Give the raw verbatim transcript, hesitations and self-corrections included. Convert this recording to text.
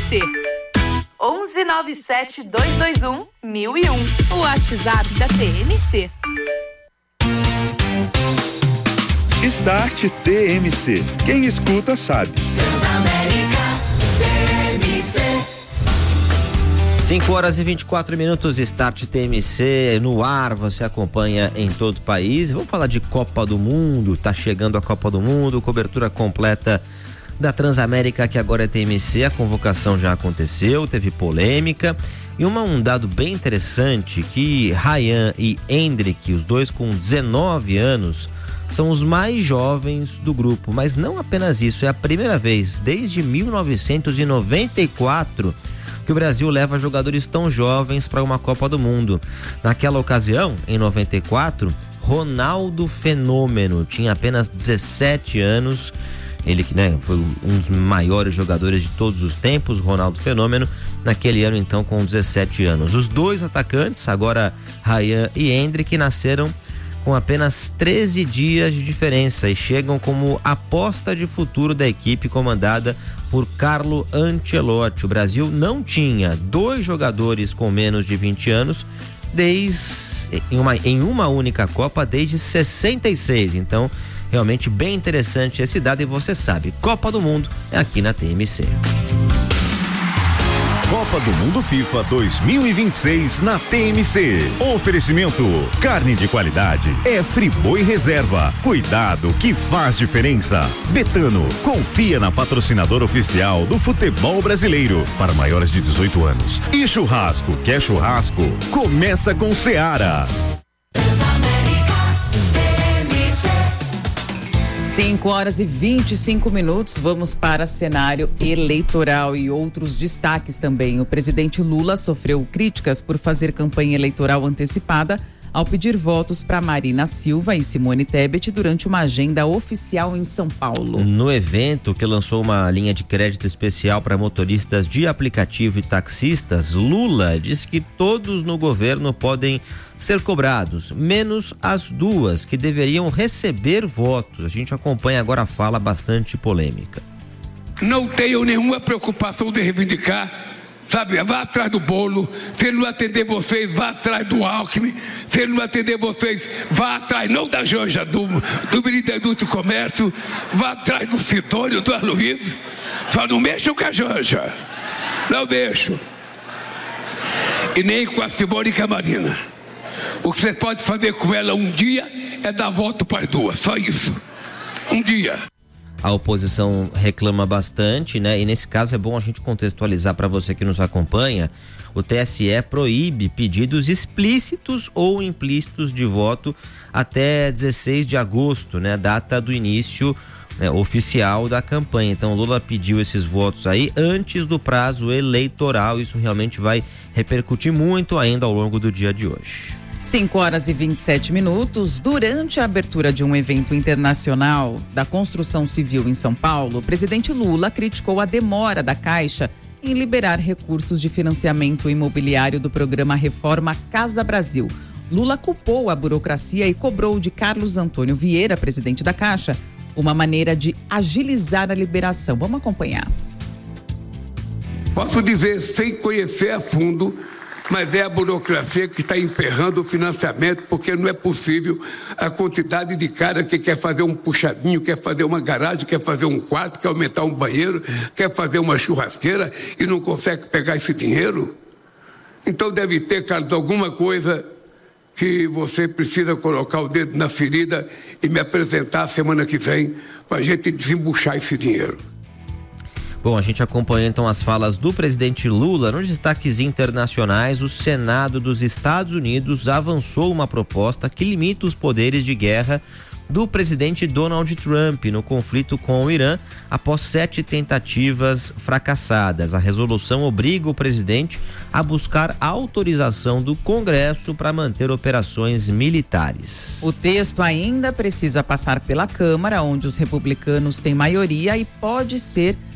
C. onze nove sete dois dois um mil e um. O WhatsApp da T M C. Start T M C. Quem escuta sabe. Transamérica T M C. cinco horas e vinte e quatro minutos, Start T M C no ar, você acompanha em todo o país. Vamos falar de Copa do Mundo, tá chegando a Copa do Mundo, cobertura completa da Transamérica, que agora é T M C. A convocação já aconteceu, teve polêmica e uma, um dado bem interessante, que Ryan e Hendrick, os dois com dezenove anos, são os mais jovens do grupo. Mas não apenas isso, é a primeira vez desde mil novecentos e noventa e quatro que o Brasil leva jogadores tão jovens para uma Copa do Mundo. Naquela ocasião, em noventa e quatro, Ronaldo Fenômeno tinha apenas dezessete anos. Ele que, né, foi um dos maiores jogadores de todos os tempos, Ronaldo Fenômeno, naquele ano então com dezessete anos. Os dois atacantes, agora Ryan e Hendrick, nasceram com apenas treze dias de diferença e chegam como aposta de futuro da equipe comandada por Carlo Ancelotti. O Brasil não tinha dois jogadores com menos de vinte anos desde, em, uma, em uma única Copa desde sessenta e seis. Então, realmente bem interessante esse dado, e você sabe, Copa do Mundo é aqui na T M C. Copa do Mundo FIFA dois mil e vinte e seis na T M C. Oferecimento: carne de qualidade é Friboi Reserva. Cuidado que faz diferença. Betano, confia na patrocinadora oficial do futebol brasileiro para maiores de dezoito anos. E churrasco, quer churrasco? Começa com Seara. cinco horas e vinte e cinco minutos, vamos para cenário eleitoral e outros destaques também. O presidente Lula sofreu críticas por fazer campanha eleitoral antecipada ao pedir votos para Marina Silva e Simone Tebet durante uma agenda oficial em São Paulo. No evento, que lançou uma linha de crédito especial para motoristas de aplicativo e taxistas, Lula disse que todos no governo podem ser cobrados, menos as duas que deveriam receber votos. A gente acompanha agora a fala bastante polêmica. Não tenho nenhuma preocupação de reivindicar, sabe, vá atrás do bolo. Se ele não atender vocês, vá atrás do Alckmin. Se ele não atender vocês, vá atrás, não da Janja, do, do ministro da Indústria e Comércio, vá atrás do Sidônio, do Aloysio. Só não mexam com a Janja, não mexam. E nem com a Simone e com a Marina. O que você pode fazer com ela um dia é dar voto para as duas, só isso. Um dia. A oposição reclama bastante, né? E nesse caso é bom a gente contextualizar para você que nos acompanha. O T S E proíbe pedidos explícitos ou implícitos de voto até dezesseis de agosto, né? Data do início, né, oficial da campanha. Então Lula pediu esses votos aí antes do prazo eleitoral. Isso realmente vai repercutir muito ainda ao longo do dia de hoje. cinco horas e vinte e sete minutos. Durante a abertura de um evento internacional da construção civil em São Paulo, o presidente Lula criticou a demora da Caixa em liberar recursos de financiamento imobiliário do programa Reforma Casa Brasil. Lula culpou a burocracia e cobrou de Carlos Antônio Vieira, presidente da Caixa, uma maneira de agilizar a liberação. Vamos acompanhar. Posso dizer, sem conhecer a fundo, mas é a burocracia que está emperrando o financiamento, porque não é possível a quantidade de cara que quer fazer um puxadinho, quer fazer uma garagem, quer fazer um quarto, quer aumentar um banheiro, quer fazer uma churrasqueira e não consegue pegar esse dinheiro. Então deve ter, Carlos, alguma coisa que você precisa colocar o dedo na ferida e me apresentar semana que vem para a gente desembuchar esse dinheiro. Bom, a gente acompanha então as falas do presidente Lula. Nos destaques internacionais, o Senado dos Estados Unidos avançou uma proposta que limita os poderes de guerra do presidente Donald Trump no conflito com o Irã após sete tentativas fracassadas. A resolução obriga o presidente a buscar autorização do Congresso para manter operações militares. O texto ainda precisa passar pela Câmara, onde os republicanos têm maioria, e pode ser